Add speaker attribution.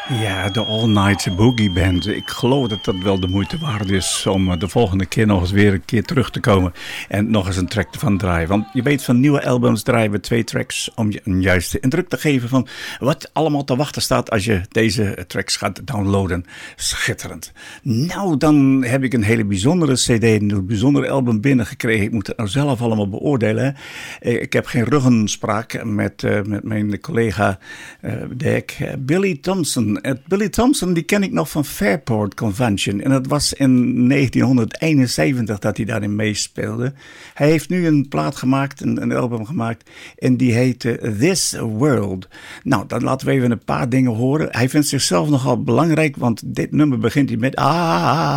Speaker 1: Ja, de All Night Boogie Band. Ik geloof dat dat wel de moeite waard is om de volgende keer nog eens weer een keer terug te komen en nog eens een track ervan draaien. Want je weet, van nieuwe albums draaien we 2 tracks om je een juiste indruk te geven van wat allemaal te wachten staat als je deze tracks gaat downloaden. Schitterend. Nou, dan heb ik een hele bijzondere cd, een bijzonder album binnengekregen. Ik moet het nou zelf allemaal beoordelen. Ik heb geen ruggenspraak met mijn collega Dek. Billy Thompson. Billy Thompson, die ken ik nog van Fairport Convention. En dat was in 1971 dat hij daarin meespeelde. Hij heeft nu een plaat gemaakt, een album gemaakt. En die heet This World. Nou, dan laten we even een paar dingen horen. Hij vindt zichzelf nogal belangrijk, want dit nummer begint hij met